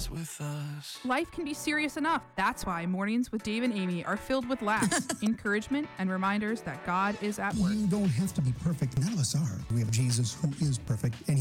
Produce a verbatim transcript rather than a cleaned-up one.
is with us. Life can be serious enough. That's why Mornings with Dave and Amy are filled with laughs, encouragement, and reminders that God is at work. You don't have to be perfect. None of us are. We have Jesus who is perfect, and